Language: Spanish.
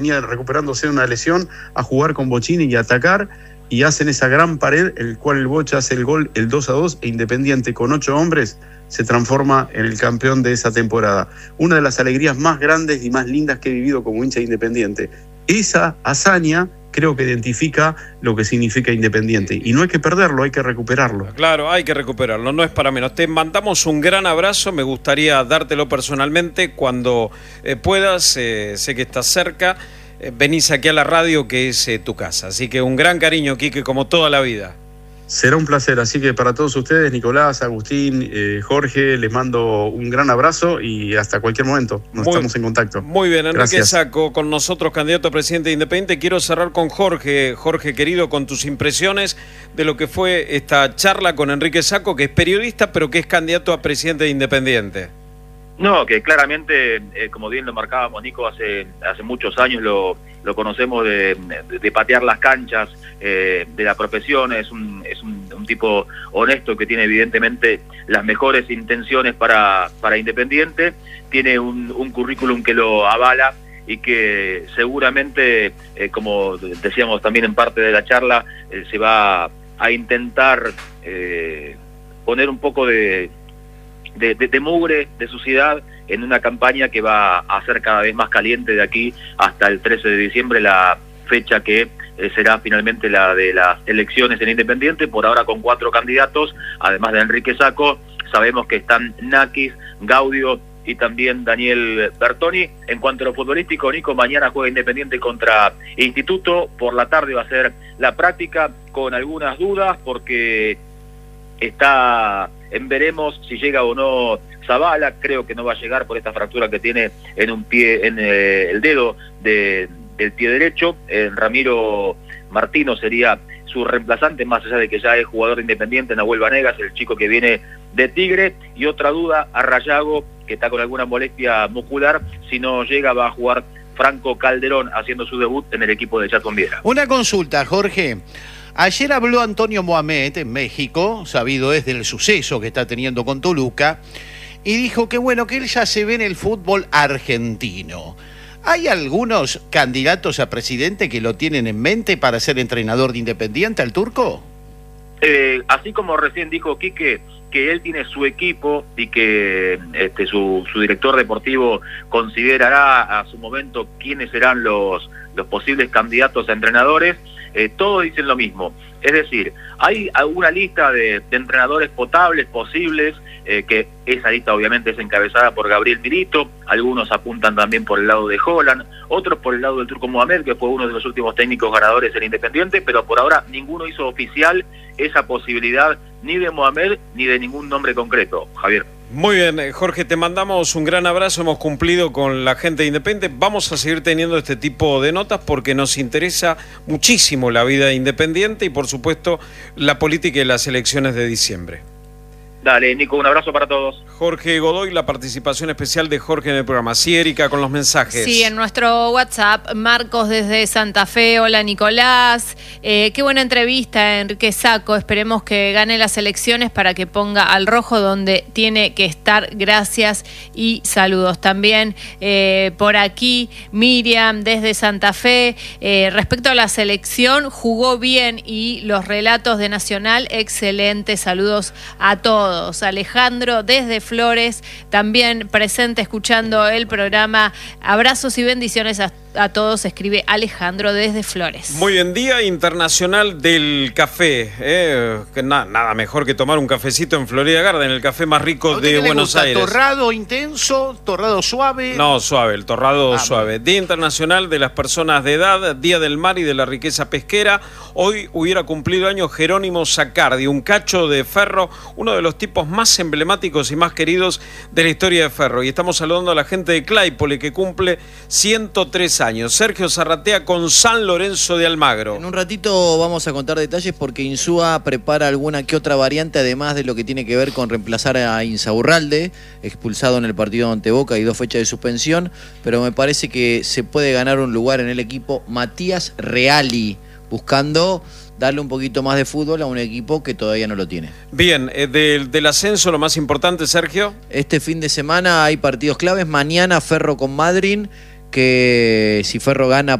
venía recuperándose de una lesión, a jugar con Bocini y a atacar, y hacen esa gran pared, el cual el Bocha hace el gol, el 2-2, e Independiente con 8 hombres se transforma en el campeón de esa temporada. Una de las alegrías más grandes y más lindas que he vivido como hincha de Independiente. Esa hazaña creo que identifica lo que significa Independiente, y no hay que perderlo, hay que recuperarlo. Claro, hay que recuperarlo, no es para menos. Te mandamos un gran abrazo, me gustaría dártelo personalmente cuando puedas, sé que estás cerca, venís aquí a la radio, que es tu casa, así que un gran cariño, Quique, como toda la vida. Será un placer, así que para todos ustedes, Nicolás, Agustín, Jorge, les mando un gran abrazo y hasta cualquier momento estamos en contacto. Muy bien, Enrique Gracias. Sacco con nosotros, candidato a presidente de Independiente. Quiero cerrar con Jorge. Jorge, querido, con tus impresiones de lo que fue esta charla con Enrique Sacco, que es periodista, pero que es candidato a presidente de Independiente. No, que claramente, como bien lo marcábamos, Nico, hace muchos años lo conocemos de patear las canchas, de la profesión. Es un tipo honesto que tiene evidentemente las mejores intenciones para Independiente, tiene un currículum que lo avala y que seguramente, como decíamos también en parte de la charla, se va a intentar poner un poco de mugre, de suciedad, en una campaña que va a ser cada vez más caliente de aquí hasta el 13 de diciembre, la fecha que será finalmente la de las elecciones en Independiente, por ahora con 4 candidatos, además de Enrique Sacco. Sabemos que están Nakis, Gaudio y también Daniel Bertoni. En cuanto a lo futbolístico, Nico, mañana juega Independiente contra Instituto, por la tarde va a ser la práctica, con algunas dudas, porque está en veremos si llega o no Zavala. Creo que no va a llegar por esta fractura que tiene en un pie, en el dedo del pie derecho. Ramiro Martino sería su reemplazante, más allá de que ya es jugador de Independiente, Nahuel Vanegas, el chico que viene de Tigre. Y otra duda, a Rayago, que está con alguna molestia muscular, si no llega va a jugar Franco Calderón, haciendo su debut en el equipo de Chaco Viera. Una consulta, Jorge. Ayer habló Antonio Mohamed en México, sabido es del suceso que está teniendo con Toluca, y dijo que bueno, que él ya se ve en el fútbol argentino. ¿Hay algunos candidatos a presidente que lo tienen en mente para ser entrenador de Independiente, al turco? Así como recién dijo Quique, que él tiene su equipo y que su director deportivo considerará a su momento quiénes serán los posibles candidatos a entrenadores, todos dicen lo mismo. Es decir, hay alguna lista de entrenadores potables, posibles, que esa lista obviamente es encabezada por Gabriel Milito. Algunos apuntan también por el lado de Holland, otros por el lado del turco Mohamed, que fue uno de los últimos técnicos ganadores en Independiente, pero por ahora ninguno hizo oficial esa posibilidad, ni de Mohamed ni de ningún nombre concreto, Javier. Muy bien, Jorge, te mandamos un gran abrazo, hemos cumplido con la gente de Independiente, vamos a seguir teniendo este tipo de notas porque nos interesa muchísimo la vida de Independiente y por supuesto la política y las elecciones de diciembre. Dale, Nico, un abrazo para todos. Jorge Godoy, la participación especial de Jorge en el programa. Sí, Erika, con los mensajes. Sí, en nuestro WhatsApp, Marcos desde Santa Fe. Hola, Nicolás. Qué buena entrevista, Enrique Sacco. Esperemos que gane las elecciones para que ponga al rojo donde tiene que estar. Gracias y saludos. También por aquí, Miriam desde Santa Fe. Respecto a la selección, jugó bien y los relatos de Nacional, excelente. Saludos a todos. Alejandro desde Flores, también presente escuchando el programa. Abrazos y bendiciones a todos, escribe Alejandro desde Flores. Muy bien, Día Internacional del Café. Que nada mejor que tomar un cafecito en Florida Garden, el café más rico de Buenos Aires. ¿Torrado intenso? ¿Torrado suave? No, suave, el torrado suave. Día Internacional de las Personas de Edad, Día del Mar y de la Riqueza Pesquera. Hoy hubiera cumplido año Jerónimo Sacardi, un cacho de ferro, uno de los tipos más emblemáticos y más queridos de la historia de ferro. Y estamos saludando a la gente de Claypole, que cumple 103 años. Sergio Zarratea con San Lorenzo de Almagro. En un ratito vamos a contar detalles porque Insúa prepara alguna que otra variante, además de lo que tiene que ver con reemplazar a Insaurralde, expulsado en el partido ante Boca y 2 fechas de suspensión, pero me parece que se puede ganar un lugar en el equipo Matías Reali, buscando darle un poquito más de fútbol a un equipo que todavía no lo tiene. Bien, del ascenso lo más importante, Sergio. Este fin de semana hay partidos claves. Mañana Ferro con Madryn, que si Ferro gana